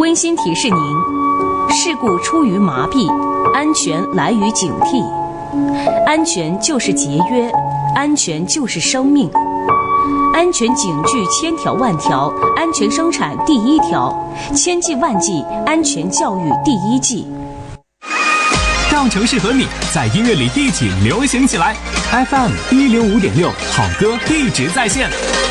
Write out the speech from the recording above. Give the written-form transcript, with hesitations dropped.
温馨提示您：事故出于麻痹，安全来于警惕。安全就是节约，安全就是生命。安全警句千条万条，安全生产第一条，千计万计，安全教育第一计。 让城市和你在音乐里一起流行起来。FM 105.6，好歌一直在线。